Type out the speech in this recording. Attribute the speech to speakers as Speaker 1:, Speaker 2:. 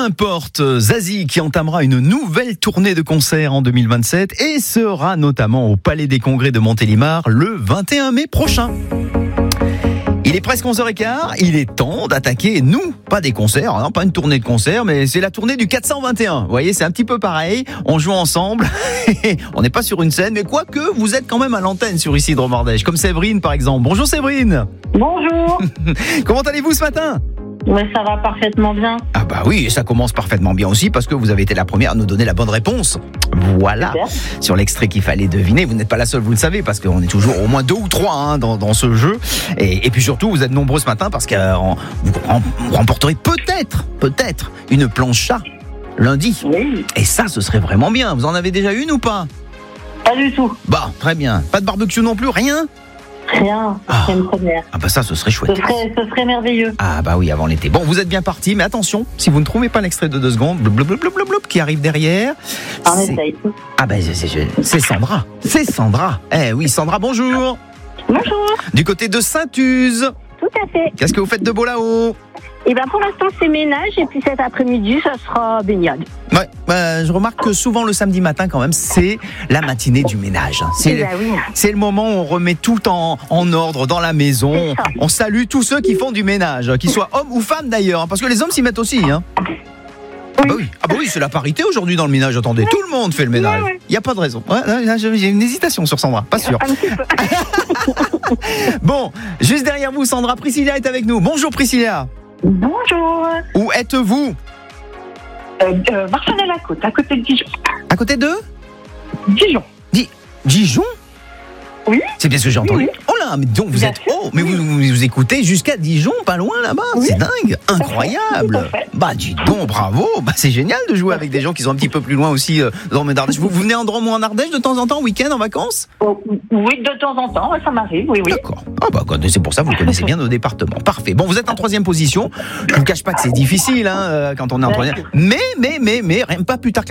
Speaker 1: importe, Zazie qui entamera une nouvelle tournée de concerts en 2027 et sera notamment au Palais des Congrès de Montélimar le 21 mai prochain. Il est presque 11h15, il est temps d'attaquer, nous, pas des concerts, hein, pas une tournée de concerts, mais c'est la tournée du 421. Vous voyez, c'est un petit peu pareil, on joue ensemble, on n'est pas sur une scène, mais quoique, vous êtes quand même à l'antenne sur Isidre Mordèche, comme Séverine par exemple. Bonjour Séverine.
Speaker 2: Bonjour.
Speaker 1: Comment allez-vous ce matin ?
Speaker 2: Ouais, ça va parfaitement bien.
Speaker 1: Ah bah oui, et ça commence parfaitement bien aussi parce que vous avez été la première à nous donner la bonne réponse. Voilà,
Speaker 2: Super.
Speaker 1: Sur l'extrait qu'il fallait deviner. Vous n'êtes pas la seule, vous le savez, parce qu'on est toujours au moins 2 ou 3 dans ce jeu. Et puis surtout, vous êtes nombreux ce matin parce que vous remporterez peut-être une planche chat lundi.
Speaker 2: Oui.
Speaker 1: Et ça, ce serait vraiment bien. Vous en avez déjà une ou pas ?
Speaker 2: Pas du tout.
Speaker 1: Bah, très bien. Pas de barbecue non plus, rien ?
Speaker 2: Rien. C'est une première.
Speaker 1: Ah bah ça, ce serait chouette.
Speaker 2: Ce serait merveilleux.
Speaker 1: Ah bah oui, avant l'été. Bon, vous êtes bien parti, mais attention, si vous ne trouvez pas l'extrait de 2 secondes, qui arrive derrière.
Speaker 2: On essaye.
Speaker 1: Ah ben c'est Sandra. C'est Sandra. Eh oui, Sandra, bonjour.
Speaker 2: Bonjour.
Speaker 1: Du côté de Saint-Uz.
Speaker 2: Tout à fait.
Speaker 1: Qu'est-ce que vous faites de beau là-haut ?
Speaker 2: Et ben pour l'instant c'est ménage et puis cet après-midi ça sera baignade.
Speaker 1: Ouais, je remarque que souvent le samedi matin quand même, c'est la matinée du ménage.
Speaker 2: Eh ben oui.
Speaker 1: C'est le moment où on remet tout en ordre dans la maison.
Speaker 2: C'est ça.
Speaker 1: On salue tous ceux qui font du ménage, qu'ils soient hommes ou femmes d'ailleurs, hein, parce que les hommes s'y mettent aussi. Hein.
Speaker 2: Oui.
Speaker 1: Ah bah oui, c'est la parité aujourd'hui dans le ménage. Attendez, tout le monde fait le ménage.
Speaker 2: Ouais.
Speaker 1: Il n'y a pas de raison. Ouais, là, j'ai une hésitation sur Sandra, pas sûr.
Speaker 2: Un petit peu.
Speaker 1: Bon, juste derrière vous, Sandra, Priscilla est avec nous. Bonjour Priscilla.
Speaker 2: Bonjour.
Speaker 1: Où êtes-vous ?
Speaker 2: Marchal-à-la-Côte, à côté de Dijon.
Speaker 1: À côté de
Speaker 2: Dijon.
Speaker 1: Dijon ?
Speaker 2: Oui.
Speaker 1: C'est bien ce que j'ai entendu.
Speaker 2: Oui.
Speaker 1: Oh là, mais donc vous
Speaker 2: Bien
Speaker 1: êtes
Speaker 2: sûr.
Speaker 1: haut, mais vous écoutez jusqu'à Dijon, pas loin là-bas.
Speaker 2: Oui.
Speaker 1: C'est dingue,
Speaker 2: Tout
Speaker 1: incroyable.
Speaker 2: à fait.
Speaker 1: Bah dis donc, bravo. Bah c'est génial de jouer avec des gens qui sont un petit peu plus loin aussi dans le Ardèche. Vous venez en Drôme ou en Ardèche de temps en temps, week-end, en vacances ?
Speaker 2: Oh, oui, de temps en temps, ça m'arrive, oui.
Speaker 1: D'accord. Ah bah c'est pour ça que vous connaissez bien nos départements. Parfait. Bon, vous êtes en 3e position. Je ne vous cache pas que c'est difficile quand on est en 3e. Mais rien pas plus tard que